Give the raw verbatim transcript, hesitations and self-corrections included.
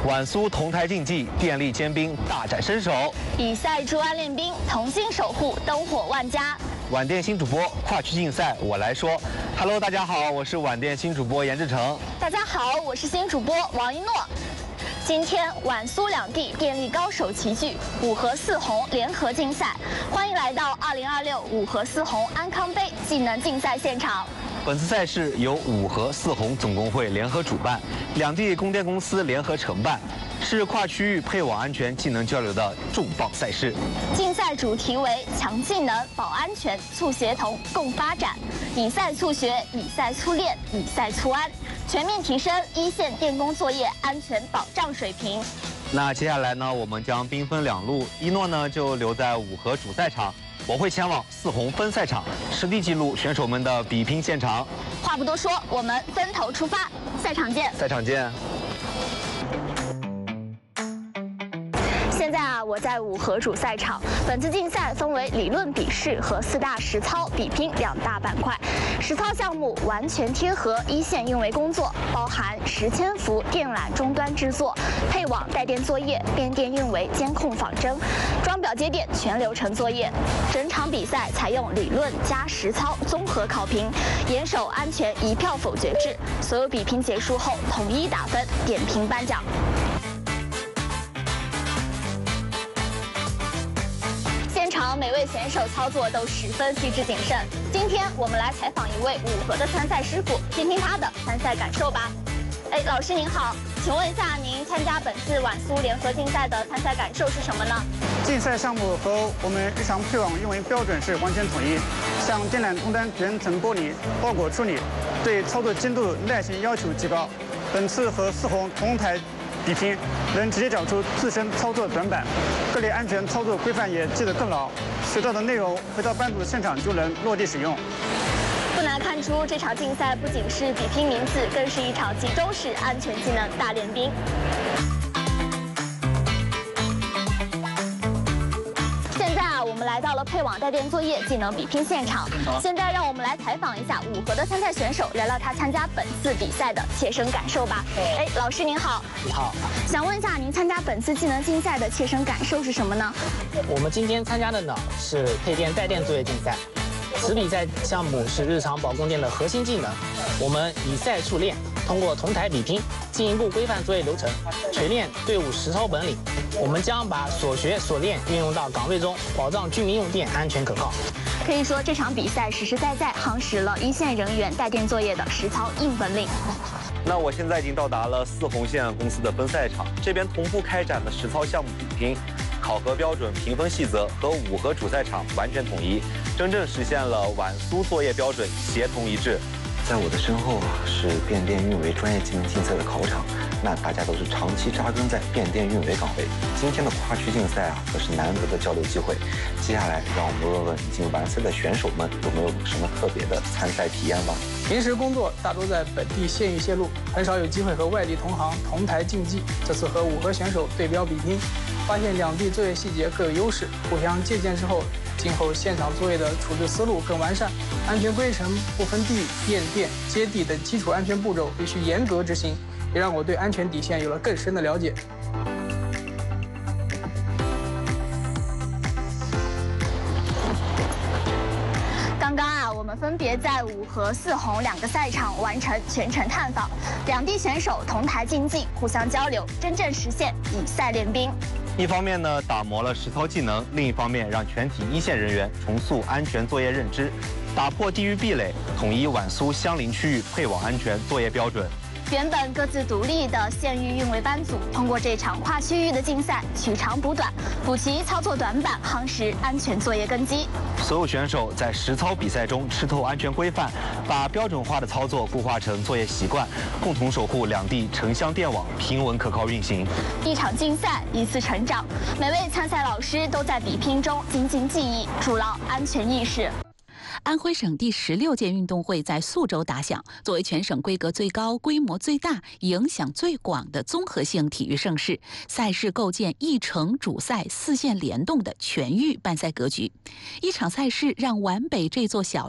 皖苏同台竞技，电力尖兵大展身手。 比赛助安练兵，同心守护，灯火万家。 晚电新主播跨区竞赛，我来说。Hello， 大家好，我是晚电新主播严志成。 大家好，我是新主播王一诺。今天皖苏两地电力高手齐聚，五核四红联合竞赛，欢迎来到二零二六五核四红安康杯技能竞赛现场。 本次赛事由五核四红总工会联合主办，两地供电公司联合承办，是跨区域配网安全技能交流的重磅赛事。 竞赛主题为强技能、保安全、促协同、共发展，以赛促学，以赛促练，以赛促安，全面提升一线电工作业安全保障水平。 那接下来呢，我们将兵分两路，一诺呢就留在五核主赛场。我会前往四红分赛场，实地记录选手们的比拼现场。 话不多说，我们分头出发，赛场见！ 赛场见！ 现在啊，我在五核主赛场。本次竞赛分为理论笔试和四大实操比拼两大板块。实操项目完全贴合一线运维工作，包含实千伏电缆终端制作、配网带电作业、变电运维监控仿真、装表接电全流程作业。整场比赛采用理论加实操综合考评，严守安全一票否决制。所有比拼结束后统一打分，点评颁奖。现场每位选手操作都十分细致谨慎。今天我们来采访一位五核的参赛师傅，听听他的参赛感受吧。哎，老师您好，请问一下，您参加本次皖苏联合竞赛的参赛感受是什么呢？ 竞赛项目和我们日常配网运维标准是完全统一，像电缆终端全层剥离、包裹处理，对操作精度、耐心要求极高。本次和四红同台比拼，能直接找出自身操作短板，各类安全操作规范也记得更牢，学到的内容回到班组现场就能落地使用。 不难看出，这场竞赛不仅是比拼名次，更是一场集中式安全技能大练兵。现在啊，我们来到了配网带电作业技能比拼现场。现在让我们来采访一下五核的参赛选手，聊聊他参加本次比赛的切身感受吧。哎，老师您好。 你好。 想问一下，您参加本次技能竞赛的切身感受是什么呢？ 我们今天参加的呢是配电带电作业竞赛。此比赛项目是日常保供电的核心技能，我们以赛促练，通过同台比拼，进一步规范作业流程，锤炼队伍实操本领。我们将把所学所练运用到岗位中，保障居民用电安全可靠。 可以说，这场比赛实实在在夯实了一线人员带电作业的实操硬本领。 那我现在已经到达了四红线公司的分赛场，这边同步开展的实操项目比拼。考核标准、评分细则和五核主赛场完全统一，真正实现了皖苏作业标准协同一致。 在我的身后啊，是变电运维专业技能竞赛的考场，那大家都是长期扎根在变电运维岗位。今天的跨区竞赛啊，可是难得的交流机会。接下来，让我们问问已经完赛的选手们有没有什么特别的参赛体验吧。 平时工作大多在本地县域线路，很少有机会和外地同行同台竞技。这次和五核选手对标比拼，发现两地作业细节各有优势，互相借鉴之后，今后现场作业的处置思路更完善，安全规程不分地域、变电、接地等基础安全步骤必须严格执行，也让我对安全底线有了更深的了解。 刚刚啊，我们分别在五核四红两个赛场完成全程探访，两地选手同台竞技，互相交流，真正实现以赛练兵。 一方面呢，打磨了实操技能；另一方面，让全体一线人员重塑安全作业认知，打破地域壁垒，统一皖苏相邻区域配网安全作业标准。 原本各自独立的县域运维班组，通过这场跨区域的竞赛，取长补短，补齐操作短板，夯实安全作业根基。 所有选手在实操比赛中吃透安全规范，把标准化的操作固化成作业习惯，共同守护两地城乡电网平稳可靠运行。 一场竞赛，一次成长，每位参赛老师都在比拼中精进技艺，筑牢安全意识。 安徽省第十六届运动会在宿州打响，作为全省规格最高、规模最大、影响最广的综合性体育盛事，赛事构建一城主赛、四线联动的全域办赛格局。一场赛事让皖北这座小